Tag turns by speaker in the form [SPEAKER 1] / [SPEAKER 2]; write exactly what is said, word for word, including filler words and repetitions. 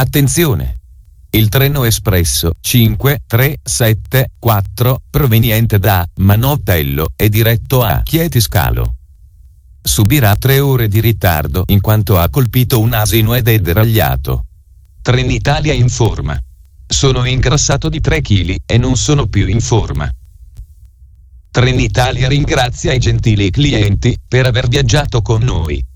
[SPEAKER 1] Attenzione! Il treno espresso cinque tre sette quattro, proveniente da Manottello e diretto a Chieti-Scalo, subirà tre ore di ritardo in quanto ha colpito un asino ed è deragliato. Trenitalia informa: sono ingrassato di tre chili e non sono più in forma. Trenitalia ringrazia i gentili clienti per aver viaggiato con noi.